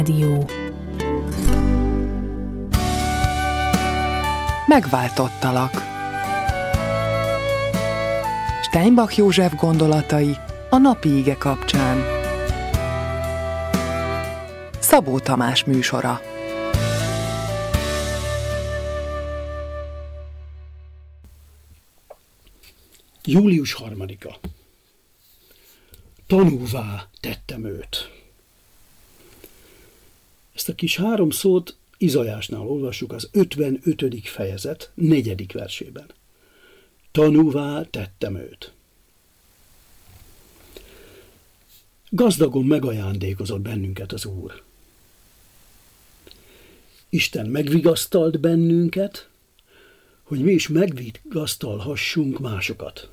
Rádió. Megváltottalak. Steinbach József gondolatai a napi ige kapcsán. Szabó Tamás műsora. Július 3-a. Tanúvá tettem őt. Ezt a kis 3 szót Izajásnál olvassuk az 55. fejezet 4. versében. Tanúvá tettem őt. Gazdagon megajándékozott bennünket az Úr. Isten megvigasztalt bennünket, hogy mi is megvigasztalhassunk másokat.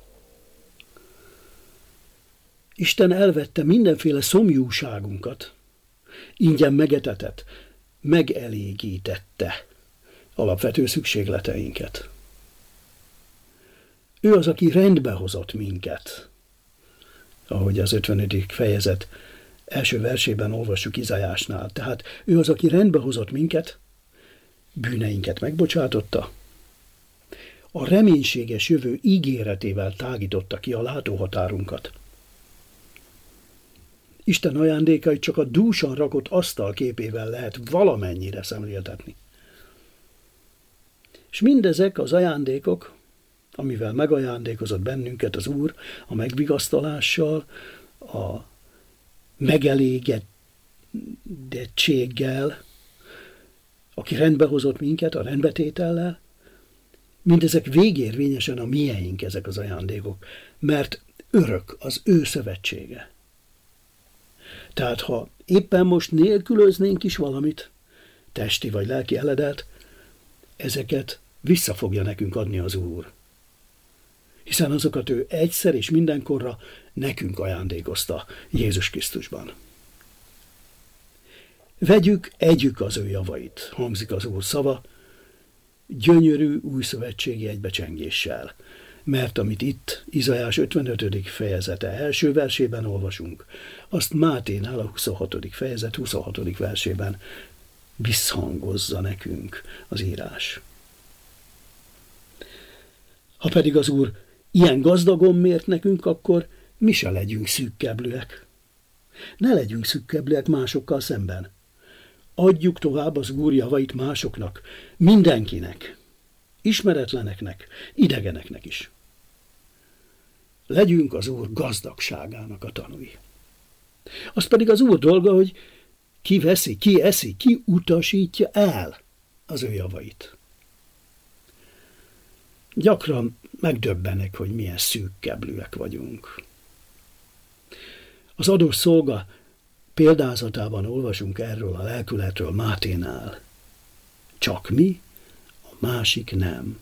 Isten elvette mindenféle szomjúságunkat, ingyen megetetett, megelégítette alapvető szükségleteinket. Ő az, aki rendbe hozott minket, ahogy az 55. fejezet első versében olvassuk Izajásnál. Tehát ő az, aki rendbe hozott minket, bűneinket megbocsátotta, a reménységes jövő ígéretével tágította ki a látóhatárunkat. Isten ajándékait csak a dúsan rakott asztal képével lehet valamennyire szemléltetni. És mindezek az ajándékok, amivel megajándékozott bennünket az Úr, a megvigasztalással, a megelégedettséggel, aki rendbehozott minket, a rendbetétellel, mindezek végérvényesen a mieink ezek az ajándékok, mert örök az ő szövetsége. Tehát ha éppen most nélkülöznénk is valamit, testi vagy lelki eledelt, ezeket vissza fogja nekünk adni az Úr. Hiszen azokat ő egyszer és mindenkorra nekünk ajándékozta Jézus Krisztusban. Vegyük, együk az ő javait, hangzik az Úr szava, gyönyörű újszövetségi egybecsengéssel. Mert amit itt Izajás 55. fejezete első versében olvasunk, azt Máténál a 26. fejezet 26. versében visszhangozza nekünk az írás. Ha pedig az Úr ilyen gazdagon mért nekünk, akkor mi se legyünk szűkkeblőek. Ne legyünk szűkkeblőek másokkal szemben. Adjuk tovább az Úr javait másoknak, mindenkinek, ismeretleneknek, idegeneknek is. Legyünk az Úr gazdagságának a tanúi. Az pedig az Úr dolga, hogy ki veszi, ki eszi, ki utasítja el az ő javait. Gyakran megdöbbenek, hogy milyen szűkkeblűek vagyunk. Az adós szolga példázatában olvasunk erről a lelkületről Máténál. Csak mi, a másik nem.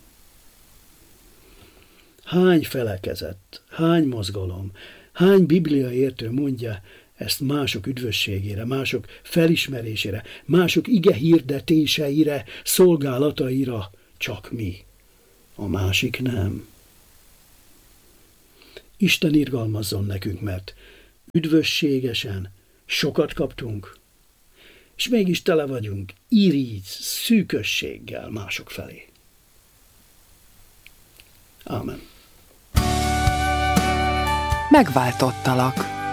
Hány felekezet, hány mozgalom, hány bibliaértő mondja ezt mások üdvösségére, mások felismerésére, mások ige hirdetéseire, szolgálataira, csak mi, a másik nem. Isten irgalmazzon nekünk, mert üdvösségesen sokat kaptunk, és mégis tele vagyunk irigy, szűkösséggel mások felé. Ámen. Megváltottalak.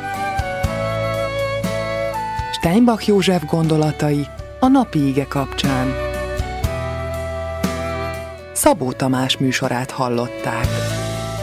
Steinbach József gondolatai a napi ige kapcsán. Szabó Tamás műsorát hallották.